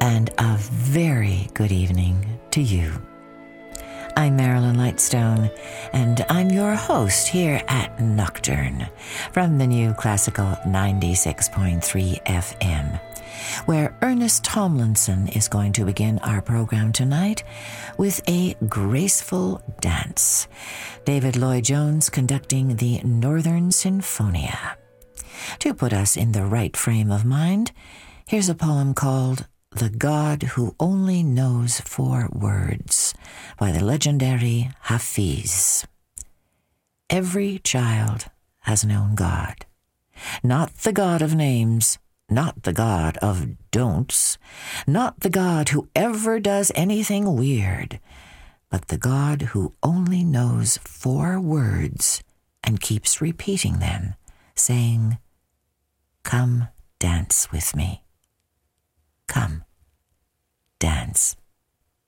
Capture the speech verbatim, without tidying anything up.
and a very good evening to you. I'm Marilyn Lightstone, and I'm your host here at Nocturne from the new Classical ninety-six point three F M, where Ernest Tomlinson is going to begin our program tonight with a graceful dance. David Lloyd-Jones conducting the Northern Sinfonia. To put us in the right frame of mind, here's a poem called The God Who Only Knows Four Words by the legendary Hafiz. Every child has known God. Not the God of names, not the God of don'ts, not the God who ever does anything weird, but the God who only knows four words and keeps repeating them, saying, "Come dance with me."